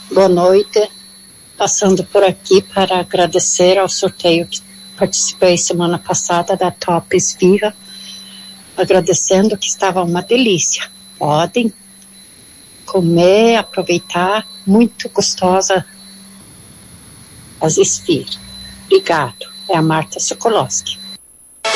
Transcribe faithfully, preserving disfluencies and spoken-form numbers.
Boa noite. Passando por aqui para agradecer ao sorteio que participei semana passada da Top Esfirra. Agradecendo que estava uma delícia. Podem comer, aproveitar. Muito gostosa as esfirras. Obrigado. É a Marta Sokolowski.